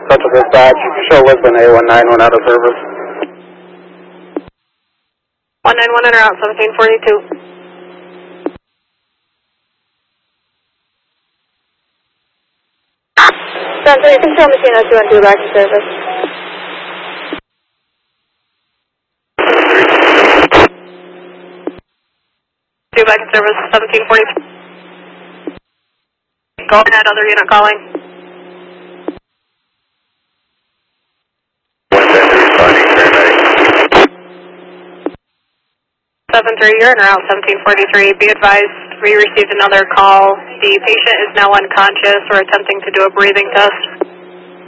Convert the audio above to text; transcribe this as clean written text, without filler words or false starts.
Central Dispatch, show Lisbon A19 went out of service. 191 in or out, 1742. Central, you can show machine 0212 back to service. Two back in service, 1742. Go ahead, other unit calling. 73, you're in or out, 1743. Be advised, we received another call. The patient is now unconscious. We're attempting to do a breathing test.